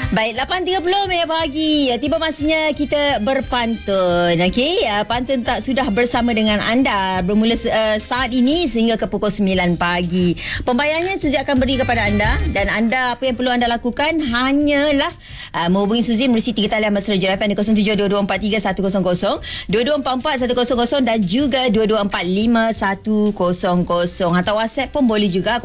Baik, 8.30 minit pagi. Tiba masanya kita berpantun. Okey, pantun tak sudah bersama dengan anda bermula saat ini sehingga ke pukul 9 pagi. Pembayarannya Suzy akan beri kepada anda, dan anda, apa yang perlu anda lakukan hanyalah menghubungi Suzy melalui 3 talian mesra Jera FM di 0722431000, 22441000 dan juga 22451000. Hantar WhatsApp pun boleh juga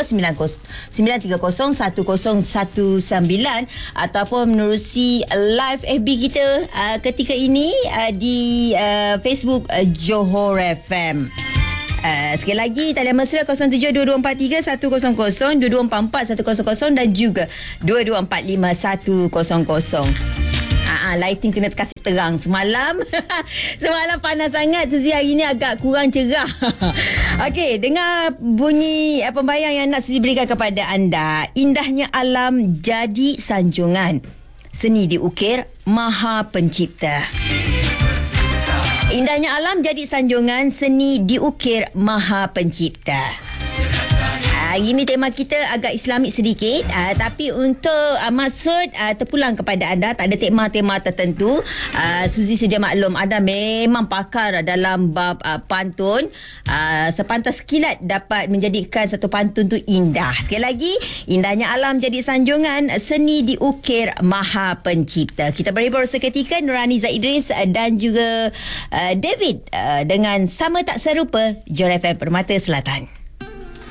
0129301019 ataupun menerusi live FB kita ketika ini di Facebook Johor FM. Sekali lagi talian mesra 0722431000, 22441000 dan juga 22451000. Lighting kena kasih terang. Semalam panas sangat. Suzy hari ni agak kurang cerah. Okey, dengar bunyi pembayang yang nak Suzy berikan kepada anda. Indahnya alam jadi sanjungan, seni diukir Maha Pencipta. Indahnya alam jadi sanjungan, seni diukir Maha Pencipta. Hari ini tema kita agak Islamik sedikit, tapi untuk maksud terpulang kepada anda, tak ada tema-tema tertentu. Suzy sedia maklum anda memang pakar dalam bab pantun. Sepantas kilat dapat menjadikan satu pantun tu indah. Sekali lagi, indahnya alam jadi sanjungan, seni diukir Maha Pencipta. Kita berhibur seketika, Nurani Zaidris dan juga David dengan Sama Tak Serupa, Jera FM Permata Selatan.